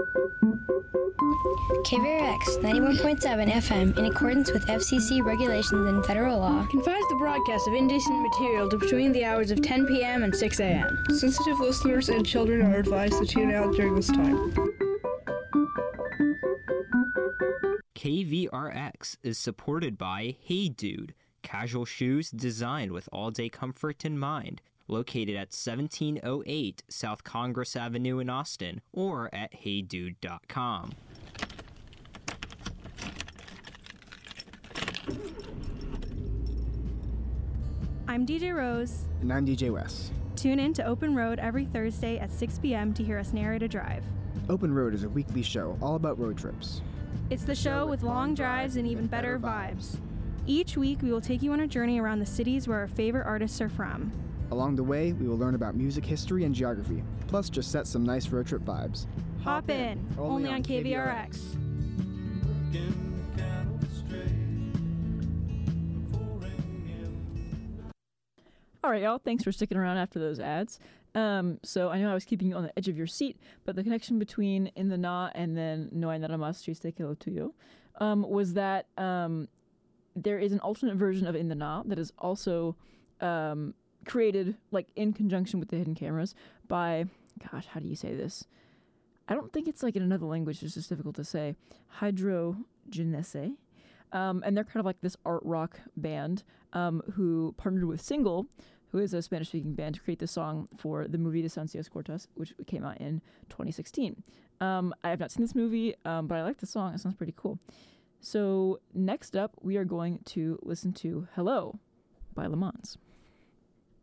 KVRX 91.7 FM, in accordance with FCC regulations and federal law, confines the broadcast of indecent material to between the hours of 10 p.m. and 6 a.m. Sensitive listeners and children are advised to tune out during this time. KVRX is supported by Hey Dude, casual shoes designed with all-day comfort in mind. Located at 1708 South Congress Avenue in Austin, or at heydude.com. I'm DJ Rose. And I'm DJ Wes. Tune in to Open Road every Thursday at 6 p.m. to hear us narrate a drive. Open Road is a weekly show all about road trips. It's the show with long drives and even better vibes. Each week, we will take you on a journey around the cities where our favorite artists are from. Along the way, we will learn about music history and geography, plus just set some nice road trip vibes. Hop in, only on KVRX. All right, y'all, thanks for sticking around after those ads. So I know I was keeping you on the edge of your seat, but the connection between In the Na and then No Hay Nada Más Triste Que Lo Tuyo was that there is an alternate version of In the Na that is also created like in conjunction with the Hidden Cameras by, gosh, how do you say this? I don't think it's like in another language, it's just difficult to say. Hydrogenese. And they're kind of like this art rock band who partnered with Single, who is a Spanish-speaking band, to create this song for the movie De Ansias Cortas, which came out in 2016. I have not seen this movie, but I like the song. It sounds pretty cool. So next up, we are going to listen to Hello by Le Mans.